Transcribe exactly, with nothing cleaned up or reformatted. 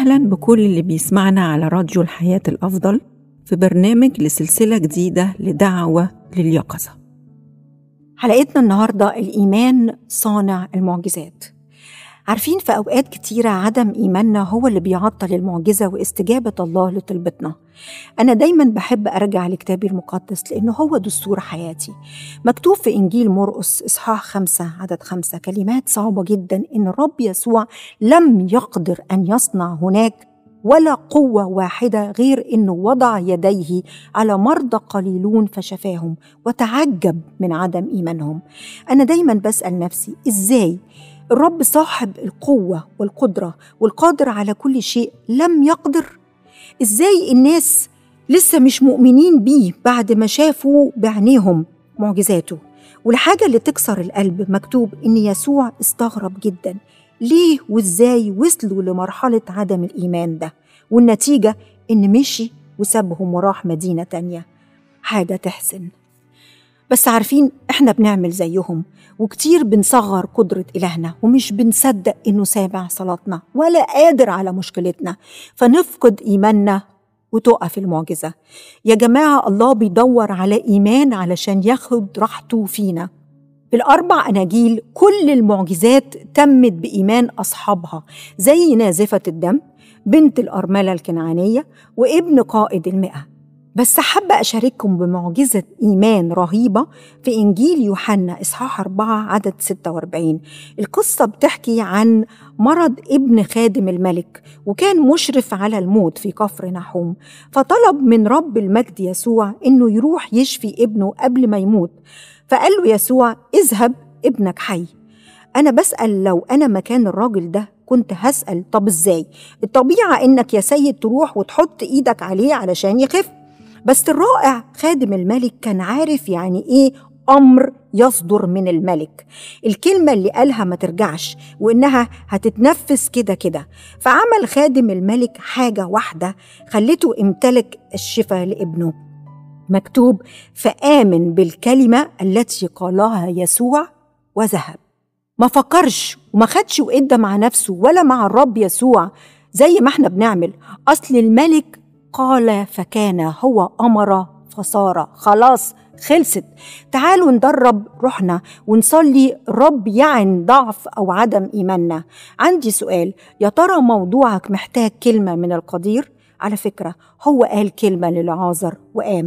أهلا بكل اللي بيسمعنا على راديو الحياة الأفضل في برنامج لسلسلة جديدة لدعوة لليقظة. حلقتنا النهاردة الإيمان صانع المعجزات. عارفين في أوقات كتيرة عدم إيماننا هو اللي بيعطل المعجزة واستجابة الله لطلبتنا. أنا دايما بحب أرجع لكتابي المقدس لأنه هو دستور حياتي. مكتوب في إنجيل مرقس إصحاح خمسة عدد خمسة كلمات صعبة جدا، إن الرب يسوع لم يقدر أن يصنع هناك ولا قوة واحدة غير إنه وضع يديه على مرضى قليلون فشفاهم، وتعجب من عدم إيمانهم. أنا دايما بسأل نفسي، إزاي الرب صاحب القوة والقدرة والقادر على كل شيء لم يقدر؟ إزاي الناس لسه مش مؤمنين بيه بعد ما شافوا بعينيهم معجزاته؟ والحاجة اللي تكسر القلب مكتوب إن يسوع استغرب جدا ليه وإزاي وصلوا لمرحلة عدم الإيمان ده، والنتيجة إن مشي وسابهم وراح مدينة تانية. حاجة تحزن. بس عارفين إحنا بنعمل زيهم، وكتير بنصغر قدرة إلهنا ومش بنصدق إنه سامع صلاتنا ولا قادر على مشكلتنا، فنفقد إيماننا وتقف المعجزة. يا جماعة، الله بيدور على إيمان علشان ياخد راحته فينا. في الأربع أناجيل كل المعجزات تمت بإيمان أصحابها، زي نازفة الدم، بنت الأرملة الكنعانية، وابن قائد المئة. بس حابة أشارككم بمعجزة إيمان رهيبة في إنجيل يوحنا إصحاح أربعة عدد ستة وأربعين. القصة بتحكي عن مرض ابن خادم الملك، وكان مشرف على الموت في كفر نحوم، فطلب من رب المجد يسوع إنه يروح يشفي ابنه قبل ما يموت. فقال له يسوع: اذهب، ابنك حي. أنا بسأل، لو أنا مكان الراجل ده كنت هسأل طب إزاي؟ الطبيعة إنك يا سيد تروح وتحط إيدك عليه علشان يخف. بس الرائع خادم الملك كان عارف يعني إيه أمر يصدر من الملك، الكلمة اللي قالها ما ترجعش، وإنها هتتنفس كده كده. فعمل خادم الملك حاجة واحدة خلته امتلك الشفاء لابنه. مكتوب: فآمن بالكلمة التي قالها يسوع وذهب. ما فكرش وما خدش وإدى مع نفسه ولا مع الرب يسوع زي ما احنا بنعمل. أصل الملك قال فكان، هو أمر فصار، خلاص خلصت. تعالوا ندرب روحنا ونصلي الرب يعن ضعف أو عدم إيماننا. عندي سؤال، يا ترى موضوعك محتاج كلمة من القدير؟ على فكرة هو قال كلمة للعازر وآمن.